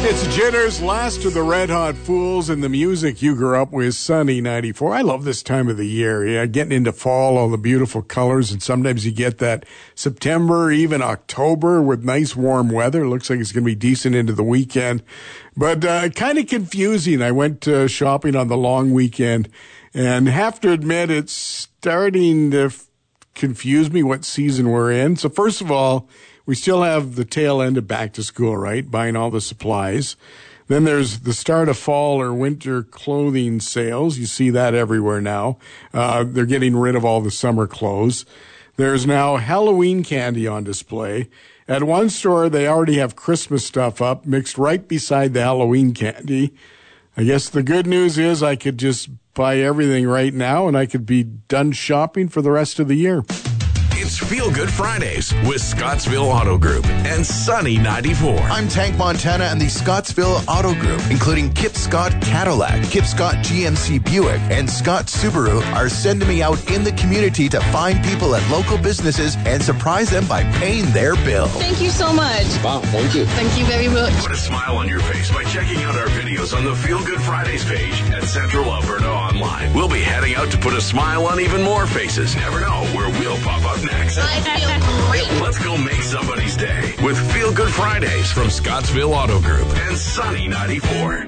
It's Jitters, last of the Red Hot Fools, and the music you grew up with, Sunny 94. I love this time of the year. Yeah, getting into fall, all the beautiful colors, and sometimes you get that September, even October with nice warm weather. It looks like it's going to be decent into the weekend, but kind of confusing. I went shopping on the long weekend, and have to admit it's starting to confuse me what season we're in. So first of all, we still have the tail end of back to school, right? Buying all the supplies. Then there's the start of fall or winter clothing sales. You see that everywhere now. They're getting rid of all the summer clothes. There's now Halloween candy on display. At one store, they already have Christmas stuff up, mixed right beside the Halloween candy. I guess the good news is I could just buy everything right now and I could be done shopping for the rest of the year. It's Feel Good Fridays with Scottsville Auto Group and Sunny 94. I'm Tank Montana, and the Scottsville Auto Group, including Kip Scott Cadillac, Kip Scott GMC Buick, and Scott Subaru, are sending me out in the community to find people at local businesses and surprise them by paying their bill. Thank you so much. Wow, thank you. Thank you very much. Put a smile on your face by checking out our videos on the Feel Good Fridays page at Central Alberta Online. We'll be heading out to put a smile on even more faces. Never know where we'll pop up next. I feel great. Let's go make somebody's day with Feel Good Fridays from Scottsville Auto Group and Sunny 94.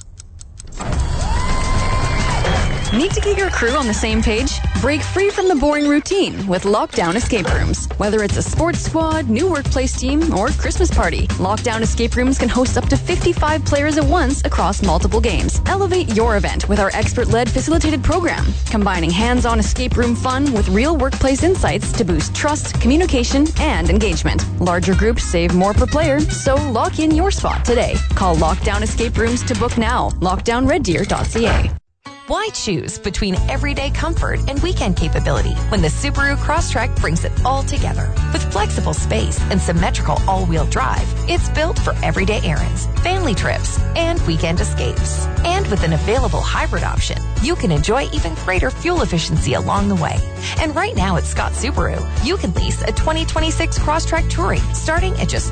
Need to get your crew on the same page? Break free from the boring routine with Lockdown Escape Rooms. Whether it's a sports squad, new workplace team, or Christmas party, Lockdown Escape Rooms can host up to 55 players at once across multiple games. Elevate your event with our expert-led facilitated program, combining hands-on escape room fun with real workplace insights to boost trust, communication, and engagement. Larger groups save more per player, so lock in your spot today. Call Lockdown Escape Rooms to book now. LockdownRedDeer.ca. Why choose between everyday comfort and weekend capability when the Subaru Crosstrek brings it all together? With flexible space and symmetrical all-wheel drive, it's built for everyday errands, family trips, and weekend escapes. And with an available hybrid option, you can enjoy even greater fuel efficiency along the way. And right now at Scott Subaru, you can lease a 2026 Crosstrek Touring starting at just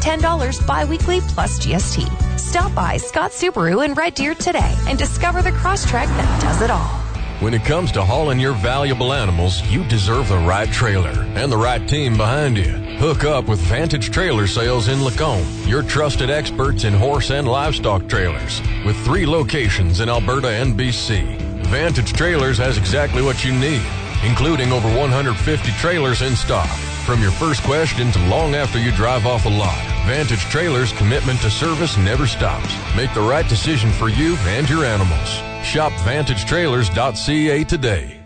$210 bi-weekly plus GST. Stop by Scott Subaru in Red Deer today and discover the Crosstrek that does it all. When it comes to hauling your valuable animals, you deserve the right trailer and the right team behind you. Hook up with Vantage Trailer Sales in Lacombe, your trusted experts in horse and livestock trailers, with 3 locations in Alberta and BC. Vantage Trailers has exactly what you need, including over 150 trailers in stock. From your first question to long after you drive off a lot, Vantage Trailers' commitment to service never stops. Make the right decision for you and your animals. Shop VantageTrailers.ca today.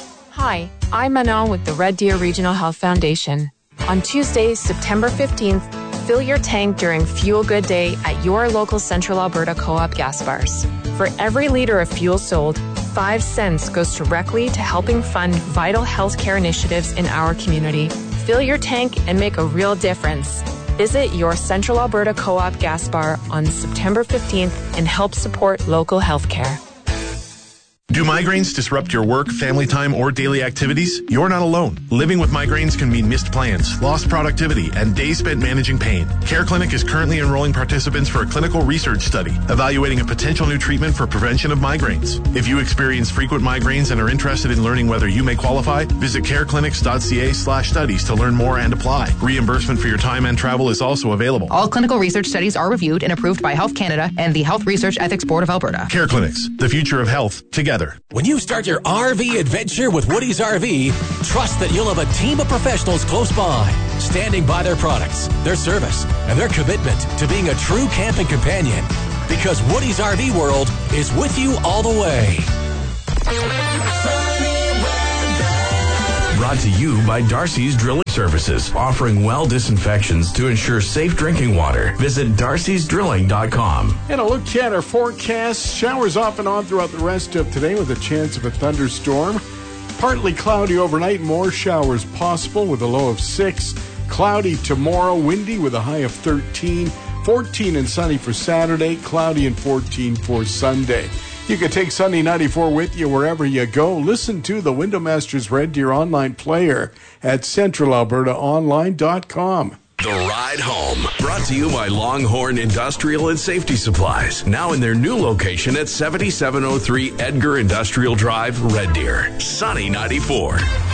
Hi, I'm Manon with the Red Deer Regional Health Foundation. On Tuesday, September 15th, fill your tank during Fuel Good Day at your local Central Alberta Co-op gas bars. For every liter of fuel sold, 5 cents goes directly to helping fund vital healthcare initiatives in our community. Fill your tank and make a real difference. Visit your Central Alberta Co-op gas bar on September 15th and help support local healthcare. Do migraines disrupt your work, family time, or daily activities? You're not alone. Living with migraines can mean missed plans, lost productivity, and days spent managing pain. Care Clinic is currently enrolling participants for a clinical research study evaluating a potential new treatment for prevention of migraines. If you experience frequent migraines and are interested in learning whether you may qualify, visit careclinics.ca/studies to learn more and apply. Reimbursement for your time and travel is also available. All clinical research studies are reviewed and approved by Health Canada and the Health Research Ethics Board of Alberta. Care Clinics, the future of health, together. When you start your RV adventure with Woody's RV, trust that you'll have a team of professionals close by, standing by their products, their service, and their commitment to being a true camping companion. Because Woody's RV World is with you all the way. Brought to you by Darcy's Drilling Services, offering well disinfections to ensure safe drinking water. Visit darcysdrilling.com. And a look at our forecast. Showers off and on throughout the rest of today with a chance of a thunderstorm. Partly cloudy overnight, more showers possible with a low of 6. Cloudy tomorrow, windy with a high of 13. 14 and sunny for Saturday, cloudy and 14 for Sunday. You can take Sunny 94 with you wherever you go. Listen to the Window Masters Red Deer online player at centralalbertaonline.com. The Ride Home. Brought to you by Longhorn Industrial and Safety Supplies. Now in their new location at 7703 Edgar Industrial Drive, Red Deer. Sunny 94.